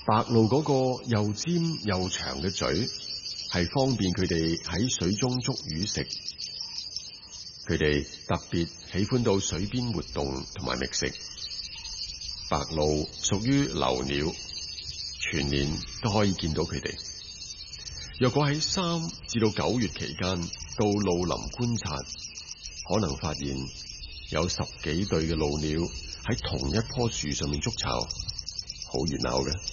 白鷺嗰個又尖又長嘅嘴，係方便佢哋喺水中捉魚食。佢哋特別喜歡到水邊活動同埋覓食。白鷺屬於留鳥，全年都可以見到佢哋。若果喺3至到9月期間到鷺林觀察，可能發現有10幾對嘅鷺鳥喺同一棵樹上面築巢，好熱鬧嘅。